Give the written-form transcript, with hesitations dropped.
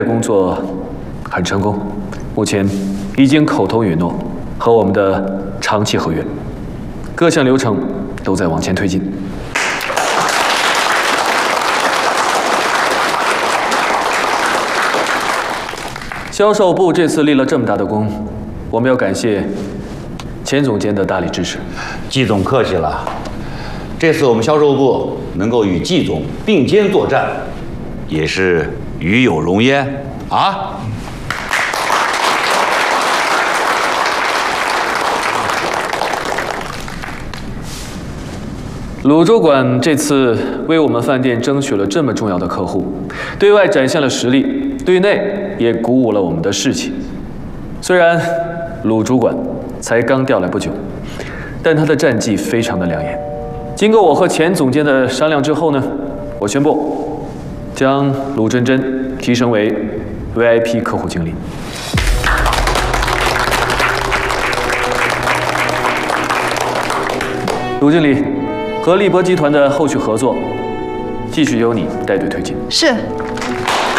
工作很成功，目前已经口头允诺和我们的长期合约，各项流程都在往前推进。销售部这次立了这么大的功，我们要感谢钱总监的大力支持。 季总客气了，这次我们销售部能够与季总并肩作战，也是与有荣焉啊！ 鲁主管这次为我们饭店争取了这么重要的客户，对外展现了实力，对内也鼓舞了我们的士气。虽然鲁主管才刚调来不久，但他的战绩非常的亮眼。经过我和钱总监的商量之后呢，我宣布将鲁真真提升为 VIP 客户经理。鲁经理，和立博集团的后续合作，继续由你带队推进。 是。